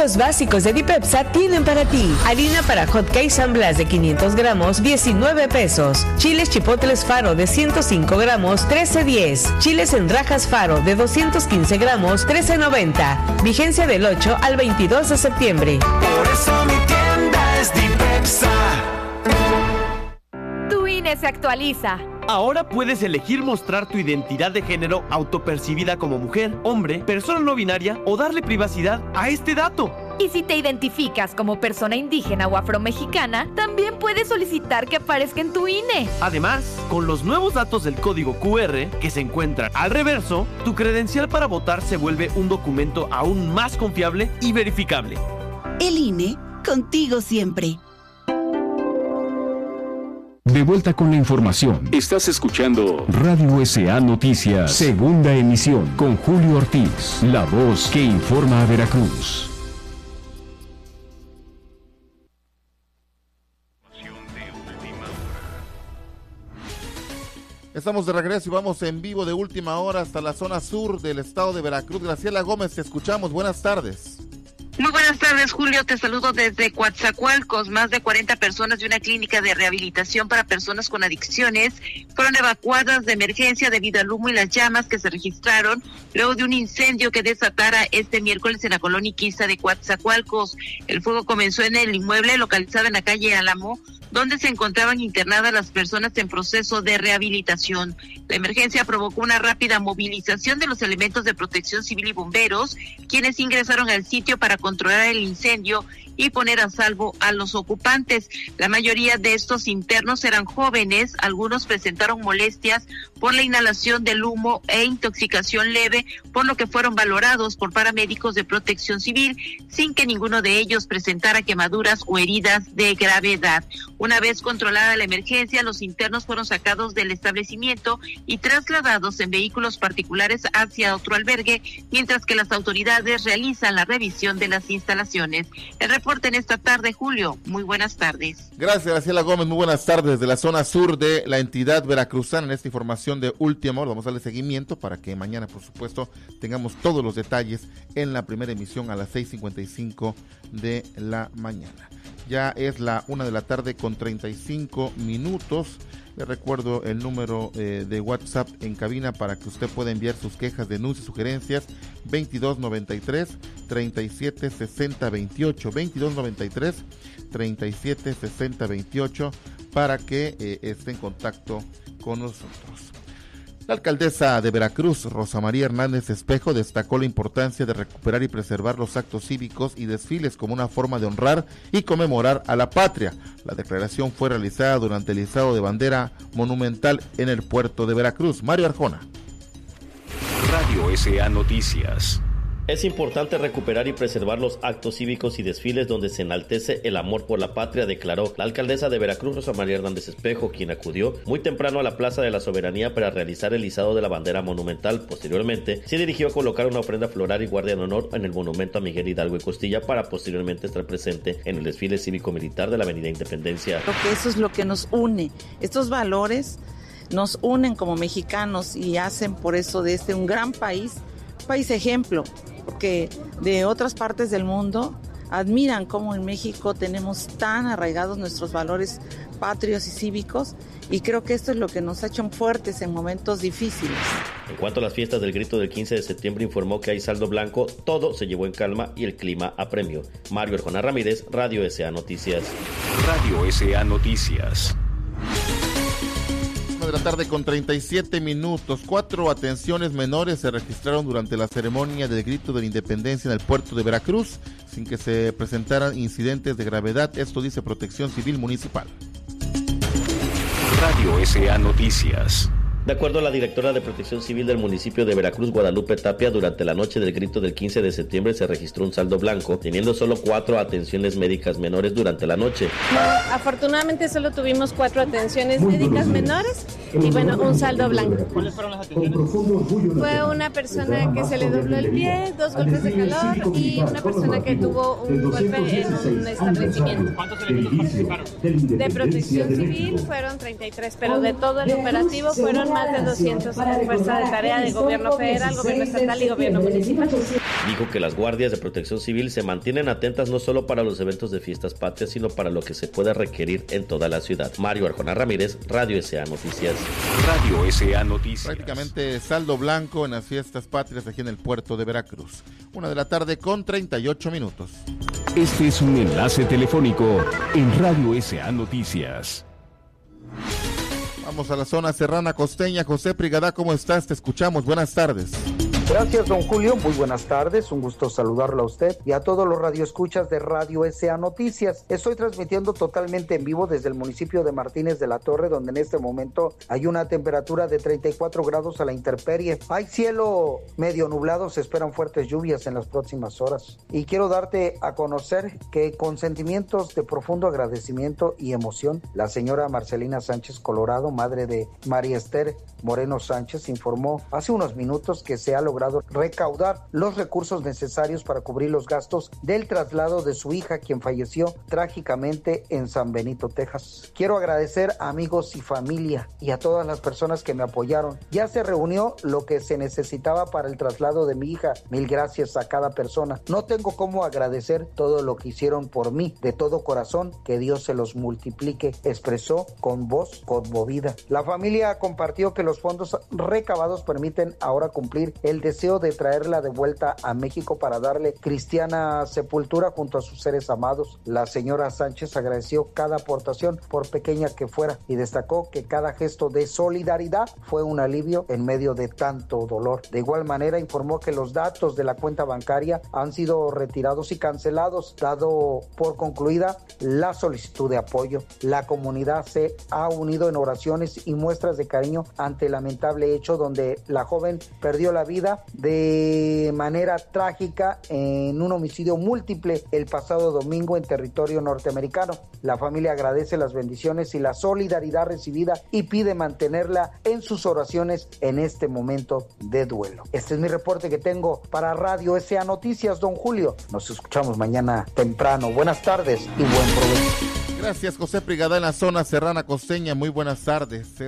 los básicos de Dipepsa tienen para ti. Harina para hot cake San Blas de 500 gramos, 19 pesos. Chiles chipotles Faro de 105 gramos, 13.10. Chiles en rajas Faro de 215 gramos, 13.90. Vigencia del 8 al 22 de septiembre. Por eso mi tienda es Dipepsa. Tu INE se actualiza. Ahora puedes elegir mostrar tu identidad de género autopercibida como mujer, hombre, persona no binaria o darle privacidad a este dato. Y si te identificas como persona indígena o afromexicana, también puedes solicitar que aparezca en tu INE. Además, con los nuevos datos del código QR que se encuentran al reverso, tu credencial para votar se vuelve un documento aún más confiable y verificable. El INE, contigo siempre. De vuelta con la información. Estás escuchando Radio SA Noticias, segunda emisión, con Julio Ortiz, la voz que informa a Veracruz. Estamos de regreso y vamos en vivo de última hora hasta la zona sur del estado de Veracruz. Graciela Gómez, te escuchamos. Buenas tardes. Muy buenas tardes, Julio. Te saludo desde Coatzacoalcos. Más de 40 personas de una clínica de rehabilitación para personas con adicciones fueron evacuadas de emergencia debido al humo y las llamas que se registraron luego de un incendio que desatara este miércoles en la colonia Iquiza de Coatzacoalcos. El fuego comenzó en el inmueble localizado en la calle Álamo, donde se encontraban internadas las personas en proceso de rehabilitación. La emergencia provocó una rápida movilización de los elementos de protección civil y bomberos, quienes ingresaron al sitio para controlar el incendio y poner a salvo a los ocupantes. La mayoría de estos internos eran jóvenes, algunos presentaron molestias por la inhalación del humo e intoxicación leve, por lo que fueron valorados por paramédicos de protección civil, sin que ninguno de ellos presentara quemaduras o heridas de gravedad. Una vez controlada la emergencia, los internos fueron sacados del establecimiento y trasladados en vehículos particulares hacia otro albergue, mientras que las autoridades realizan la revisión de las instalaciones. El reporte en esta tarde, Julio. Muy buenas tardes. Gracias, Graciela Gómez. Muy buenas tardes de la zona sur de la entidad veracruzana. En esta información de última hora vamos a darle seguimiento para que mañana, por supuesto, tengamos todos los detalles en la primera emisión a las 6:55 de la mañana. Ya es la 1:35 p.m. Le recuerdo el número de WhatsApp en cabina para que usted pueda enviar sus quejas, denuncias, sugerencias, 2293-376028, 2293-376028, para que esté en contacto con nosotros. La alcaldesa de Veracruz, Rosa María Hernández Espejo, destacó la importancia de recuperar y preservar los actos cívicos y desfiles como una forma de honrar y conmemorar a la patria. La declaración fue realizada durante el izado de bandera monumental en el puerto de Veracruz. Mario Arjona. Radio SA Noticias. Es importante recuperar y preservar los actos cívicos y desfiles donde se enaltece el amor por la patria, declaró la alcaldesa de Veracruz, Rosa María Hernández Espejo, quien acudió muy temprano a la Plaza de la Soberanía para realizar el izado de la bandera monumental. Posteriormente, se dirigió a colocar una ofrenda floral y guardia en honor en el monumento a Miguel Hidalgo y Costilla para posteriormente estar presente en el desfile cívico-militar de la Avenida Independencia. Creo que eso es lo que nos une, estos valores nos unen como mexicanos y hacen por eso de este un gran país ejemplo, porque de otras partes del mundo admiran cómo en México tenemos tan arraigados nuestros valores patrios y cívicos, y creo que esto es lo que nos ha hecho fuertes en momentos difíciles. En cuanto a las fiestas del Grito del 15 de septiembre, informó que hay saldo blanco, todo se llevó en calma y el clima apremió. Mario Arjona Ramírez, Radio SA Noticias. Radio SA Noticias. De la tarde con 37 minutos. 4 atenciones menores se registraron durante la ceremonia del Grito de la Independencia en el puerto de Veracruz, sin que se presentaran incidentes de gravedad. Esto dice Protección Civil Municipal. Radio SA Noticias. De acuerdo a la directora de Protección Civil del municipio de Veracruz, Guadalupe Tapia, durante la noche del Grito del 15 de septiembre se registró un saldo blanco, teniendo solo 4 atenciones médicas menores durante la noche. Afortunadamente solo tuvimos 4 atenciones médicas menores y bueno, un saldo blanco. ¿Cuáles fueron las atenciones? Fue una persona que se le dobló el pie, 2 golpes de calor y una persona que tuvo un golpe en un establecimiento. ¿Cuántos elementos participaron? De Protección Civil fueron 33, pero de todo el operativo fueron más de 200 en fuerza de tarea de gobierno federal, gobierno estatal y gobierno municipal. Dijo que las guardias de protección civil se mantienen atentas no solo para los eventos de fiestas patrias, sino para lo que se pueda requerir en toda la ciudad. Mario Arjona Ramírez, Radio S.A. Noticias. Radio S.A. Noticias. Prácticamente saldo blanco en las fiestas patrias aquí en el puerto de Veracruz. 1:38 p.m. Este es un enlace telefónico en Radio S.A. Noticias. Vamos a la zona serrana costeña. José Prigadá, ¿cómo estás? Te escuchamos. Buenas tardes. Gracias, don Julio. Muy buenas tardes. Un gusto saludarlo a usted y a todos los radioescuchas de Radio S.A. Noticias. Estoy transmitiendo totalmente en vivo desde el municipio de Martínez de la Torre, donde en este momento hay una temperatura de 34 grados a la intemperie. Hay cielo medio nublado, se esperan fuertes lluvias en las próximas horas. Y quiero darte a conocer que con sentimientos de profundo agradecimiento y emoción, la señora Marcelina Sánchez Colorado, madre de María Esther Moreno Sánchez, informó hace unos minutos que se ha logrado recaudar los recursos necesarios para cubrir los gastos del traslado de su hija, quien falleció trágicamente en San Benito, Texas. Quiero agradecer a amigos y familia y a todas las personas que me apoyaron. Ya se reunió lo que se necesitaba para el traslado de mi hija. Mil gracias a cada persona. No tengo cómo agradecer todo lo que hicieron por mí. De todo corazón, que Dios se los multiplique, expresó con voz conmovida. La familia compartió que los fondos recabados permiten ahora cumplir el deseo de traerla de vuelta a México para darle cristiana sepultura junto a sus seres amados. La señora Sánchez agradeció cada aportación, por pequeña que fuera, y destacó que cada gesto de solidaridad fue un alivio en medio de tanto dolor. De igual manera informó que los datos de la cuenta bancaria han sido retirados y cancelados, dado por concluida la solicitud de apoyo. La comunidad se ha unido en oraciones y muestras de cariño ante el lamentable hecho donde la joven perdió la vida de manera trágica en un homicidio múltiple el pasado domingo en territorio norteamericano. La familia agradece las bendiciones y la solidaridad recibida y pide mantenerla en sus oraciones en este momento de duelo. Este es mi reporte que tengo para Radio S.A. Noticias, don Julio. Nos escuchamos mañana temprano. Buenas tardes y buen provecho. Gracias, José Prigadá, en la zona serrana costeña. Muy buenas tardes.